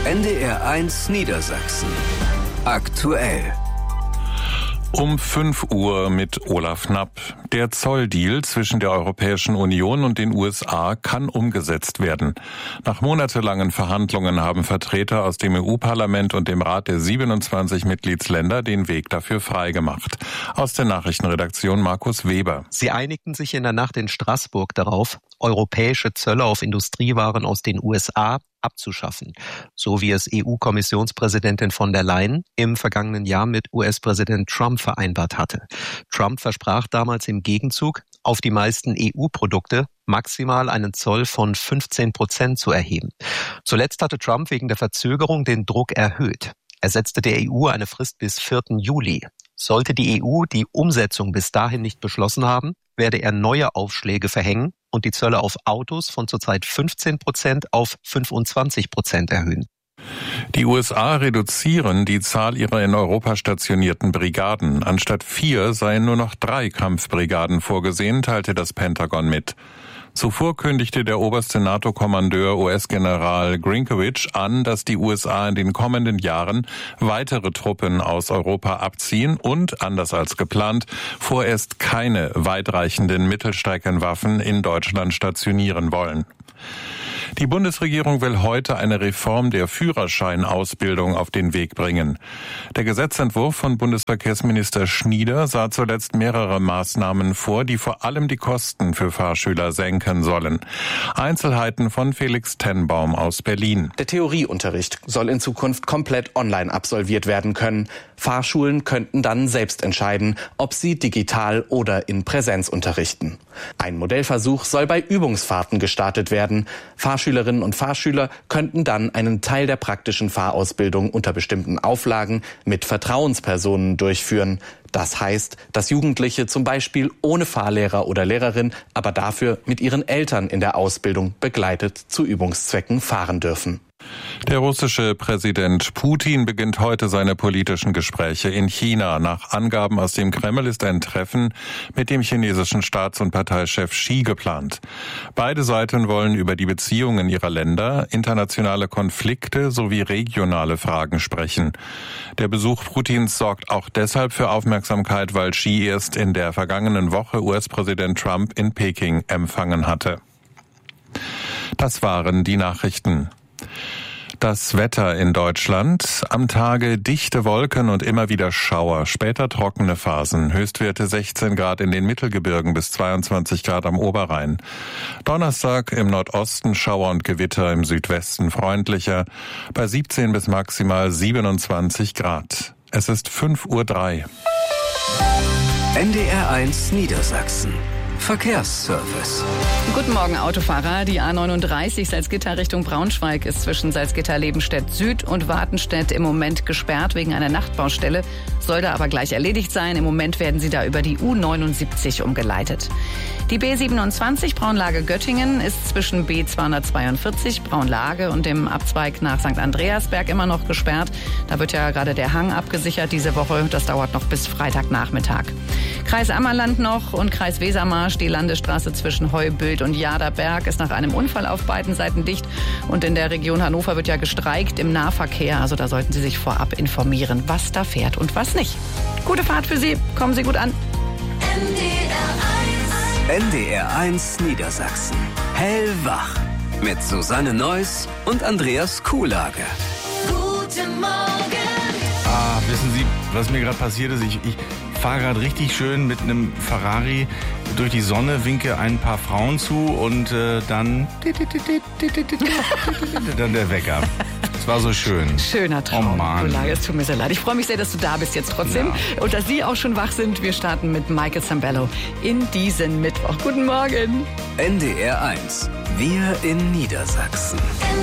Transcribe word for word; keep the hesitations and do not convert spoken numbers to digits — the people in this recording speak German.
N D R eins Niedersachsen. Aktuell. Um fünf Uhr mit Olaf Knapp. Der Zolldeal zwischen der Europäischen Union und den U S A kann umgesetzt werden. Nach monatelangen Verhandlungen haben Vertreter aus dem E U-Parlament und dem Rat der siebenundzwanzig Mitgliedsländer den Weg dafür freigemacht. Aus der Nachrichtenredaktion Markus Weber. Sie einigten sich in der Nacht in Straßburg darauf, europäische Zölle auf Industriewaren aus den U S A abzuschaffen, so wie es E U-Kommissionspräsidentin von der Leyen im vergangenen Jahr mit U S-Präsident Trump vereinbart hatte. Trump versprach damals im Gegenzug, auf die meisten E U-Produkte maximal einen Zoll von fünfzehn Prozent zu erheben. Zuletzt hatte Trump wegen der Verzögerung den Druck erhöht. Er setzte der E U eine Frist bis vierten Juli. Sollte die E U die Umsetzung bis dahin nicht beschlossen haben, werde er neue Aufschläge verhängen und die Zölle auf Autos von zurzeit fünfzehn Prozent auf fünfundzwanzig Prozent erhöhen. Die U S A reduzieren die Zahl ihrer in Europa stationierten Brigaden. Anstatt vier seien nur noch drei Kampfbrigaden vorgesehen, teilte das Pentagon mit. Zuvor kündigte der oberste NATO-Kommandeur U S-General Grinkovich an, dass die U S A in den kommenden Jahren weitere Truppen aus Europa abziehen und, anders als geplant, vorerst keine weitreichenden Mittelstreckenwaffen in Deutschland stationieren wollen. Die Bundesregierung will heute eine Reform der Führerscheinausbildung auf den Weg bringen. Der Gesetzentwurf von Bundesverkehrsminister Schnieder sah zuletzt mehrere Maßnahmen vor, die vor allem die Kosten für Fahrschüler senken sollen. Einzelheiten von Felix Tenbaum aus Berlin. Der Theorieunterricht soll in Zukunft komplett online absolviert werden können. Fahrschulen könnten dann selbst entscheiden, ob sie digital oder in Präsenz unterrichten. Ein Modellversuch soll bei Übungsfahrten gestartet werden. Fahrschülerinnen und Fahrschüler könnten dann einen Teil der praktischen Fahrausbildung unter bestimmten Auflagen mit Vertrauenspersonen durchführen. Das heißt, dass Jugendliche zum Beispiel ohne Fahrlehrer oder Lehrerin, aber dafür mit ihren Eltern in der Ausbildung begleitet zu Übungszwecken fahren dürfen. Der russische Präsident Putin beginnt heute seine politischen Gespräche in China. Nach Angaben aus dem Kreml ist ein Treffen mit dem chinesischen Staats- und Parteichef Xi geplant. Beide Seiten wollen über die Beziehungen ihrer Länder, internationale Konflikte sowie regionale Fragen sprechen. Der Besuch Putins sorgt auch deshalb für Aufmerksamkeit, weil Xi erst in der vergangenen Woche U S-Präsident Trump in Peking empfangen hatte. Das waren die Nachrichten. Das Wetter in Deutschland. Am Tage dichte Wolken und immer wieder Schauer, später trockene Phasen. Höchstwerte sechzehn Grad in den Mittelgebirgen bis zweiundzwanzig Grad am Oberrhein. Donnerstag im Nordosten Schauer und Gewitter, im Südwesten freundlicher, bei siebzehn bis maximal siebenundzwanzig Grad. Es ist fünf Uhr drei. N D R eins Niedersachsen. Verkehrsservice. Guten Morgen, Autofahrer. Die A neununddreißig Salzgitter Richtung Braunschweig ist zwischen Salzgitter-Lebenstedt Süd und Wartenstedt im Moment gesperrt wegen einer Nachtbaustelle. Soll da aber gleich erledigt sein. Im Moment werden sie da über die U neunundsiebzig umgeleitet. Die B siebenundzwanzig Braunlage Göttingen ist zwischen B zweihundertzweiundvierzig Braunlage und dem Abzweig nach Sankt Andreasberg immer noch gesperrt. Da wird ja gerade der Hang abgesichert diese Woche. Das dauert noch bis Freitagnachmittag. Kreis Ammerland noch und Kreis Wesermarsch. Die Landesstraße zwischen Heubüld und Jaderberg ist nach einem Unfall auf beiden Seiten dicht. Und in der Region Hannover wird ja gestreikt im Nahverkehr. Also da sollten Sie sich vorab informieren, was da fährt und was nicht. Gute Fahrt für Sie. Kommen Sie gut an. N D R eins Niedersachsen. Hellwach. Mit Susanne Neuss und Andreas Kuhlage. Guten Morgen. Ah, wissen Sie, was mir gerade passiert ist? Ich, ich fahre gerade richtig schön mit einem Ferrari durch die Sonne, winke ein paar Frauen zu und äh, dann dann der Wecker. Es war so schön. Schöner Traum. Oh Mann. Es tut mir sehr leid. Ich freue mich sehr, dass du da bist jetzt trotzdem. Ja. Und dass Sie auch schon wach sind. Wir starten mit Michael Zambello in diesen Mittwoch. Guten Morgen. N D R eins. Wir in Niedersachsen.